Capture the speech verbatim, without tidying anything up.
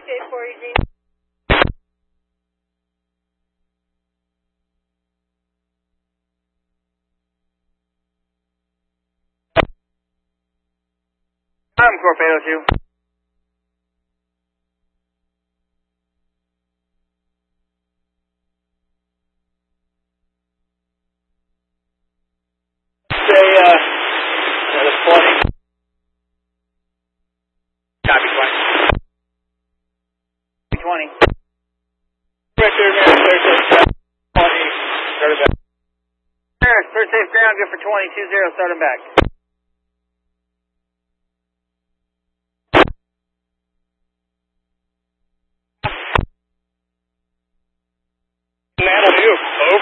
eight four E G. I'm Corp eight oh two. Say, uh, the twenty. Copy twenty. twenty. Right there, man. Third safe twenty. Start it back. Third safe ground, good for twenty. two zero, start him back. Man on you. Over.